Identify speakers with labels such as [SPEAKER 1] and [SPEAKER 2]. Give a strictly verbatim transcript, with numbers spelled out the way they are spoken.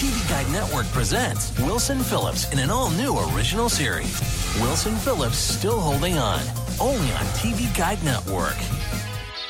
[SPEAKER 1] T V Guide Network presents Wilson Phillips in an all-new original series. Wilson Phillips Still Holding On, only on T V Guide Network.